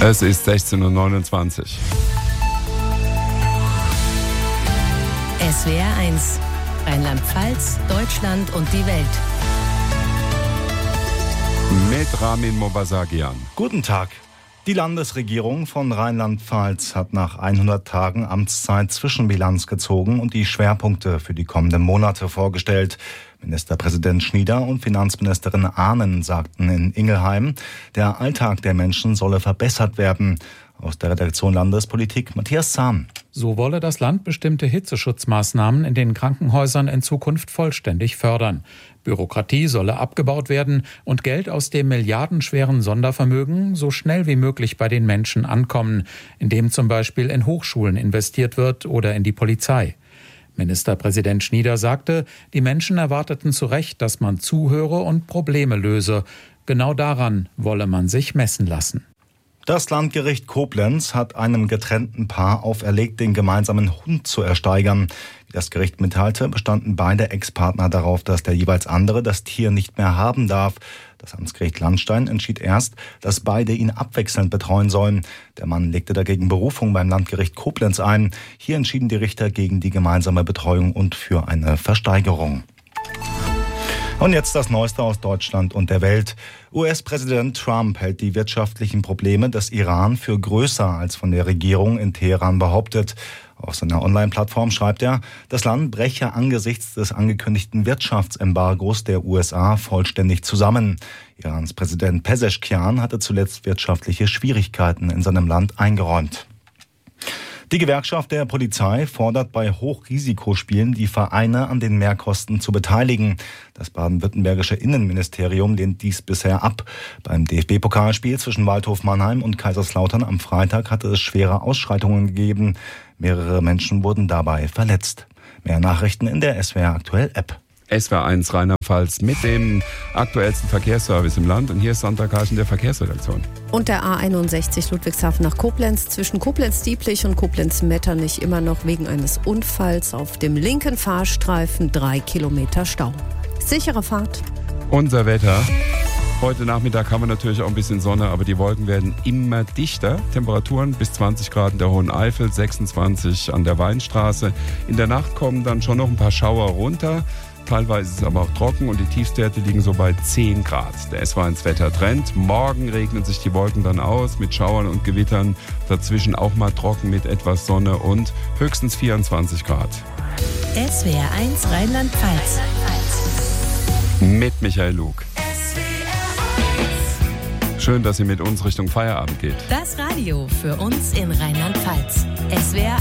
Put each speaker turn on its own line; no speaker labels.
Es ist 16:29 Uhr.
SWR 1, Rheinland-Pfalz, Deutschland und die Welt.
Mit Ramin Mobasagian.
Guten Tag. Die Landesregierung von Rheinland-Pfalz hat nach 100 Tagen Amtszeit Zwischenbilanz gezogen und die Schwerpunkte für die kommenden Monate vorgestellt. Ministerpräsident Schnieder und Finanzministerin Ahnen sagten in Ingelheim, der Alltag der Menschen solle verbessert werden. Aus der Redaktion Landespolitik Matthias Zahn.
So wolle das Land bestimmte Hitzeschutzmaßnahmen in den Krankenhäusern in Zukunft vollständig fördern. Bürokratie solle abgebaut werden und Geld aus dem milliardenschweren Sondervermögen so schnell wie möglich bei den Menschen ankommen, indem zum Beispiel in Hochschulen investiert wird oder in die Polizei. Ministerpräsident Schnieder sagte, die Menschen erwarteten zu Recht, dass man zuhöre und Probleme löse. Genau daran wolle man sich messen lassen.
Das Landgericht Koblenz hat einem getrennten Paar auferlegt, den gemeinsamen Hund zu ersteigern. Wie das Gericht mitteilte, bestanden beide Ex-Partner darauf, dass der jeweils andere das Tier nicht mehr haben darf. Das Amtsgericht Landstein entschied erst, dass beide ihn abwechselnd betreuen sollen. Der Mann legte dagegen Berufung beim Landgericht Koblenz ein. Hier entschieden die Richter gegen die gemeinsame Betreuung und für eine Versteigerung. Und jetzt das Neueste aus Deutschland und der Welt. US-Präsident Trump hält die wirtschaftlichen Probleme des Iran für größer als von der Regierung in Teheran behauptet. Auf seiner Online-Plattform schreibt er, das Land breche angesichts des angekündigten Wirtschaftsembargos der USA vollständig zusammen. Irans Präsident Pezeshkian hatte zuletzt wirtschaftliche Schwierigkeiten in seinem Land eingeräumt. Die Gewerkschaft der Polizei fordert bei Hochrisikospielen die Vereine an den Mehrkosten zu beteiligen. Das baden-württembergische Innenministerium lehnt dies bisher ab. Beim DFB-Pokalspiel zwischen Waldhof Mannheim und Kaiserslautern am Freitag hatte es schwere Ausschreitungen gegeben. Mehrere Menschen wurden dabei verletzt. Mehr Nachrichten in der SWR Aktuell App.
SWR 1 Rheinland-Pfalz mit dem aktuellsten Verkehrsservice im Land. Und hier ist Sandra Karschen der Verkehrsredaktion.
Und der A61 Ludwigshafen nach Koblenz, zwischen Koblenz-Dieblich und Koblenz-Metternich immer noch wegen eines Unfalls auf dem linken Fahrstreifen 3 Kilometer Stau. Sichere Fahrt.
Unser Wetter. Heute Nachmittag haben wir natürlich auch ein bisschen Sonne, aber die Wolken werden immer dichter. Temperaturen bis 20 Grad in der Hohen Eifel, 26 an der Weinstraße. In der Nacht kommen dann schon noch ein paar Schauer runter. Teilweise ist es aber auch trocken und die Tiefstwerte liegen so bei 10 Grad. Der SW1-Wettertrend. Morgen regnen sich die Wolken dann aus mit Schauern und Gewittern. Dazwischen auch mal trocken mit etwas Sonne und höchstens 24 Grad.
SWR 1 Rheinland-Pfalz.
Mit Michael Lug. Schön, dass ihr mit uns Richtung Feierabend geht.
Das Radio für uns in Rheinland-Pfalz. SWR